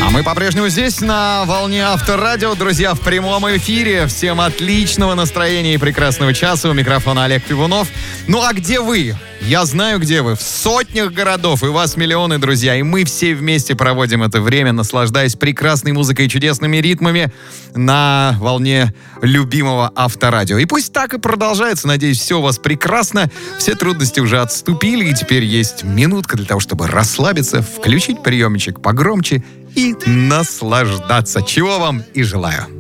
А мы по-прежнему здесь, на волне Авторадио. Друзья, в прямом эфире. Всем отличного настроения и прекрасного часа. У микрофона Олег Пивунов. Ну а где вы? Я знаю, где вы. В сотнях городов. И вас миллионы, друзья. И мы все вместе проводим это время, наслаждаясь прекрасной музыкой и чудесными ритмами на волне любимого Авторадио. И пусть так и продолжается. Надеюсь, все у вас прекрасно. Все трудности уже отступили. И теперь есть минутка для того, чтобы расслабиться, включить приемчик погромче и наслаждаться. Чего вам и желаю.